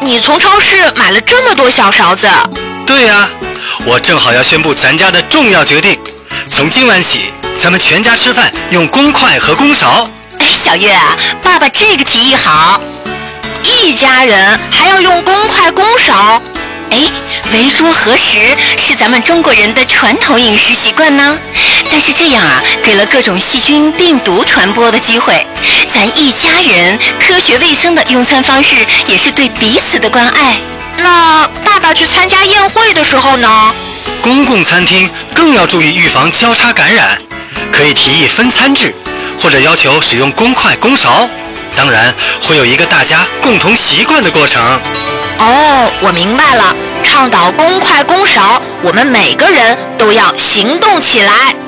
你从超市买了这么多小勺子？ 对呀，我正好要宣布咱家的重要决定，从今晚起，咱们全家吃饭用公筷和公勺。 哎，小月啊，爸爸这个提议好。 一家人还要用公筷公勺？ 哎，围桌合食是咱们中国人的传统饮食习惯呢。但是这样啊，给了各种细菌、病毒传播的机会。咱一家人科学卫生的用餐方式，也是对彼此的关爱。 那爸爸去参加宴会的时候呢？ 公共餐厅更要注意预防交叉感染，可以提议分餐制，或者要求使用公筷公勺。当然，会有一个大家共同习惯的过程。 哦，我明白了，倡导公筷公勺，我们每个人都要行动起来。